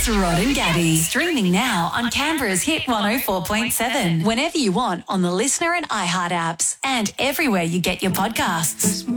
Rod and Gabby. Streaming now on Canberra's Hit 104.7. Whenever you want on the Listener and iHeart apps. And everywhere you get your podcasts.